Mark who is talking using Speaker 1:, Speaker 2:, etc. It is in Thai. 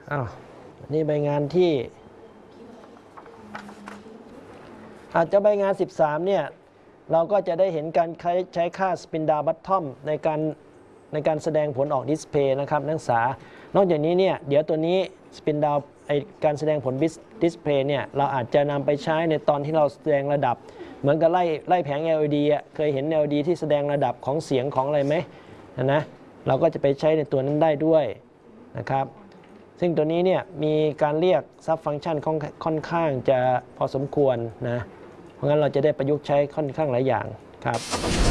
Speaker 1: นี่ใบงานที่อาจจะใบงาน13เนี่ยเราก็จะได้เห็นการใช้ค่าสปินดาวบัตทอมในการแสดงผลออกดิสเพย์นะครับนักศึกษานอกจากนี้เนี่ยเดี๋ยวตัวนี้สปินดาวการแสดงผลดิสเพย์เนี่ยเราอาจจะนำไปใช้ในตอนที่เราแสดงระดับเหมือนกับไล่แผง LED เคยเห็น LED ที่แสดงระดับของเสียงของอะไรไหมนะเราก็จะไปใช้ในตัวนั้นได้ด้วยนะครับซึ่งตัวนี้เนี่ยมีการเรียกซับฟังก์ชันค่อนข้างจะพอสมควรนะเพราะงั้นเราจะได้ประยุกต์ใช้ค่อนข้างหลายอย่างครับ